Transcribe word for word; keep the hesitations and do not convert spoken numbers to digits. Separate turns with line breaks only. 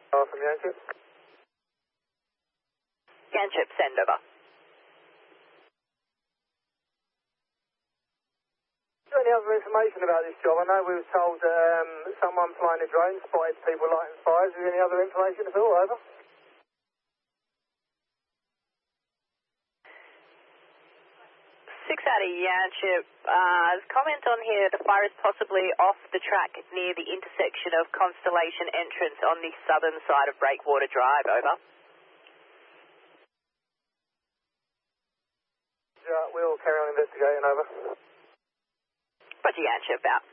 Oh, from Yanship.
Yanship, send over.
Is there any other information about this job? I know we were told that um, someone flying a drone spotted people lighting fires. Is there any other information at all? Over.
Six out of Yanship. Uh, comment on here, the fire is possibly off the track near the intersection of Constellation entrance on the southern side of Breakwater Drive. Over.
Yeah, we'll carry on investigating. Over.
Roger, Yanship, out.